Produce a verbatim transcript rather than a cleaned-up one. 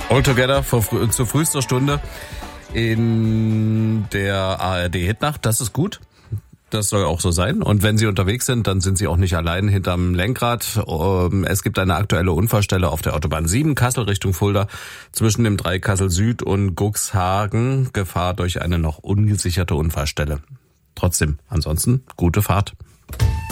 All Together vor, zu frühester Stunde in der A R D-Hitnacht. Das ist gut. Das soll auch so sein. Und wenn Sie unterwegs sind, dann sind Sie auch nicht allein hinterm Lenkrad. Es gibt eine aktuelle Unfallstelle auf der Autobahn sieben, Kassel Richtung Fulda, zwischen dem Dreieck Kassel Süd und Guxhagen. Gefahr durch eine noch ungesicherte Unfallstelle. Trotzdem, ansonsten, gute Fahrt.